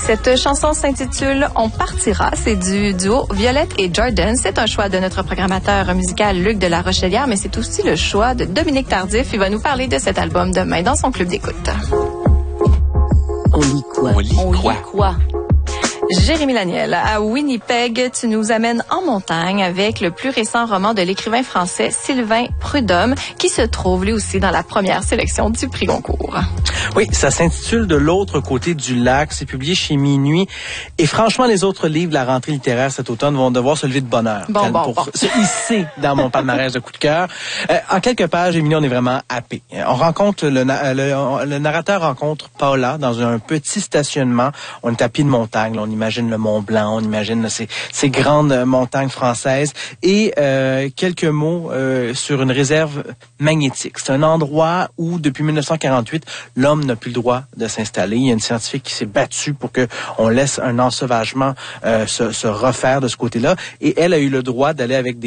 Cette chanson s'intitule « On partira ». C'est du duo Violette et Jordan. C'est un choix de notre programmateur musical Luc de la Rochelière, mais c'est aussi le choix de Dominique Tardif. Il va nous parler de cet album demain dans son club d'écoute. On lit quoi? On lit quoi? Jérémy Laniel, à Winnipeg, tu nous amènes en montagne avec le plus récent roman de l'écrivain français Sylvain Prudhomme, qui se trouve lui aussi dans la première sélection du prix Goncourt. Oui, ça s'intitule De l'autre côté du lac. C'est publié chez Minuit. Et franchement, les autres livres de la rentrée littéraire cet automne vont devoir se lever de bonheur pour se hisser dans mon palmarès de coup de cœur. En quelques pages, Émilie, on est vraiment happé. On rencontre le narrateur rencontre Paula dans un petit stationnement. On est à pied de montagne. Là, on imagine le Mont Blanc, on imagine ces grandes montagnes françaises. Et quelques mots sur une réserve magnétique. C'est un endroit où, depuis 1948, l'homme n'a plus le droit de s'installer. Il y a une scientifique qui s'est battue pour que on laisse un ensauvagement se refaire de ce côté-là. Et elle a eu le droit d'aller avec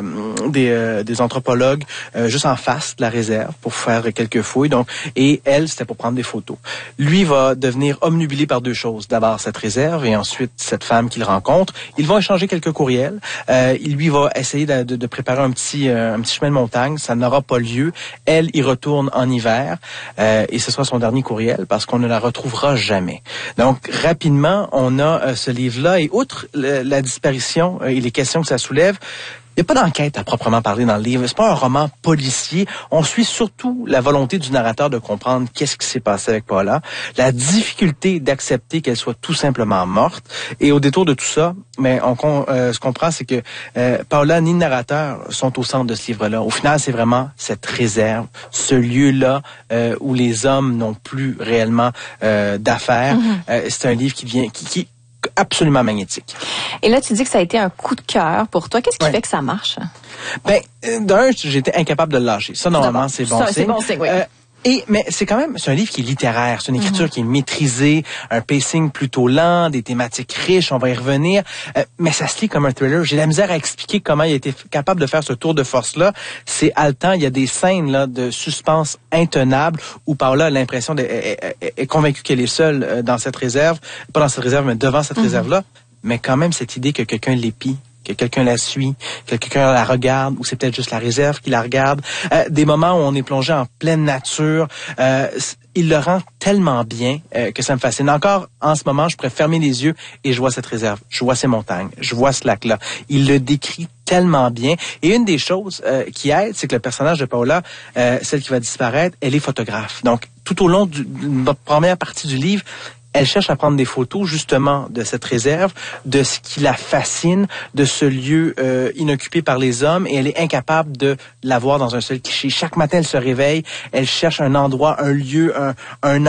des anthropologues juste en face de la réserve pour faire quelques fouilles. Donc, et elle, c'était pour prendre des photos. Lui va devenir obnubilé par deux choses. D'abord, cette réserve et ensuite, cette femme qu'il rencontre. Ils vont échanger quelques courriels. Lui va essayer de préparer un petit chemin de montagne. Ça n'aura pas lieu. Elle y retourne en hiver et ce sera son dernier courriel parce qu'on ne la retrouvera jamais. Donc, rapidement, on a ce livre-là et outre la disparition et les questions que ça soulève, il n'y a pas d'enquête à proprement parler dans le livre. C'est pas un roman policier. On suit surtout la volonté du narrateur de comprendre qu'est-ce qui s'est passé avec Paula, la difficulté d'accepter qu'elle soit tout simplement morte. Et au détour de tout ça, mais ce qu'on comprend, c'est que Paula ni le narrateur sont au centre de ce livre-là. Au final, c'est vraiment cette réserve, ce lieu-là où les hommes n'ont plus réellement d'affaires. C'est un livre qui absolument magnétique. Et là, tu dis que ça a été un coup de cœur pour toi. Qu'est-ce qui fait que ça marche? Ben, d'un, j'étais incapable de le lâcher. Ça, normalement, c'est bon signe. C'est bon signe, oui. Mais c'est un livre qui est littéraire. C'est une écriture qui est maîtrisée, un pacing plutôt lent, des thématiques riches, on va y revenir. Mais ça se lit comme un thriller. J'ai la misère à expliquer comment il a été capable de faire ce tour de force-là. C'est haletant. Il y a des scènes là de suspense intenable où Paula a l'impression est convaincue qu'elle est seule dans cette réserve. Pas dans cette réserve, mais devant cette réserve-là. Mais quand même, cette idée que quelqu'un l'épie, que quelqu'un la suit, que quelqu'un la regarde, ou c'est peut-être juste la réserve qui la regarde. Des moments où on est plongé en pleine nature, il le rend tellement bien que ça me fascine. Encore, en ce moment, je pourrais fermer les yeux et je vois cette réserve, je vois ces montagnes, je vois ce lac-là. Il le décrit tellement bien. Et une des choses qui aide, c'est que le personnage de Paula, celle qui va disparaître, elle est photographe. Donc, tout au long de notre première partie du livre, elle cherche à prendre des photos justement de cette réserve, de ce qui la fascine, de ce lieu inoccupé par les hommes, et elle est incapable de l'avoir dans un seul cliché. Chaque matin, elle se réveille, elle cherche un endroit, un lieu, un